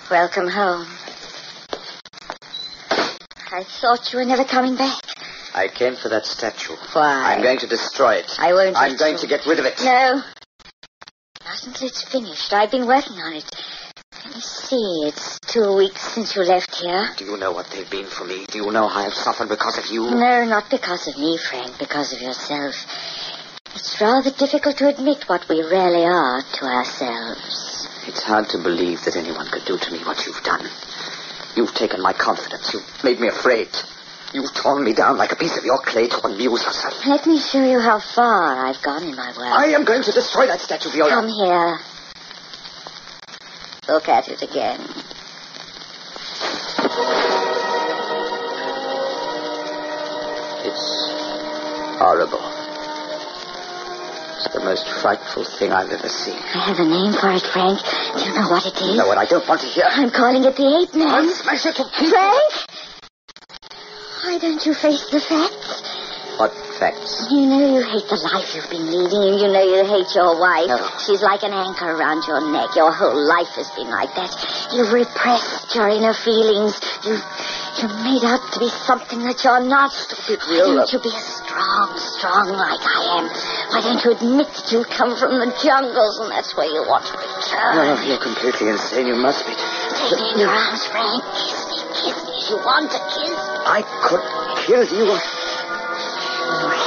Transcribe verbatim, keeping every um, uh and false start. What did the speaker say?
Welcome home. I thought you were never coming back. I came for that statue. Why? I'm going to destroy it. I won't. I'm going to get rid of it. No. Not until it's finished. I've been working on it. Let me see. It's two weeks since you left here. Do you know what they've been for me? Do you know how I've suffered because of you? No, not because of me, Frank. Because of yourself. It's rather difficult to admit what we really are to ourselves. It's hard to believe that anyone could do to me what you've done. You've taken my confidence. You've made me afraid. You've torn me down like a piece of your clay to amuse yourself. Let me show you how far I've gone in my work. I am going to destroy that statue, Viola. Come here. Look at it again. It's horrible. It's the most frightful thing I've ever seen. I have a name for it, Frank. Do you know what it is? No, what I don't want to hear. I'm calling it the Ape Man. I'll smash it to pieces. Frank! Why don't you face the facts? What facts? You know you hate the life you've been leading, and you know you hate your wife. No. She's like an anchor around your neck. Your whole life has been like that. You've repressed your inner feelings. You've, you're made out to be something that you're not. Stupid, Why don't you be as strong, strong like I am? Why don't you admit that you come from the jungles, and that's where you want to return? No, you're completely insane. You must be. Take me in your arms, Frank. Kiss me, kiss me. You want to kiss me. I could kill you. You